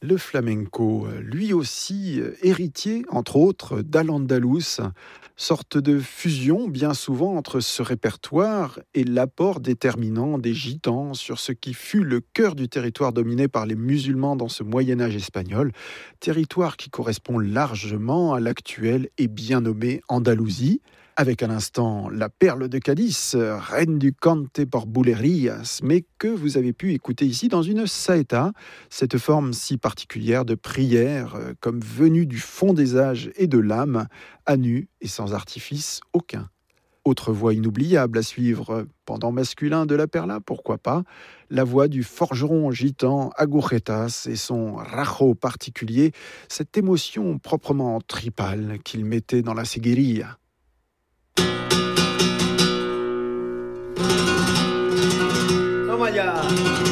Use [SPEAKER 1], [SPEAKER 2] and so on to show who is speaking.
[SPEAKER 1] Le flamenco, lui aussi héritier, entre autres, d'Al-Andalus, sorte de fusion bien souvent entre ce répertoire et l'apport déterminant des gitans sur ce qui fut le cœur du territoire dominé par les musulmans dans ce Moyen-Âge espagnol, territoire qui correspond largement à l'actuelle et bien nommée Andalousie, avec à l'instant la perle de Cadiz, reine du cante por bulerías, mais que vous avez pu écouter ici dans une saeta, cette forme si particulière de prière, comme venue du fond des âges et de l'âme, à nu et sans artifice aucun. Autre voix inoubliable à suivre, pendant masculin de la perla, pourquoi pas, la voix du forgeron gitan Agujetas et son rajo particulier, cette émotion proprement tripale qu'il mettait dans la seguería.
[SPEAKER 2] Toma ya.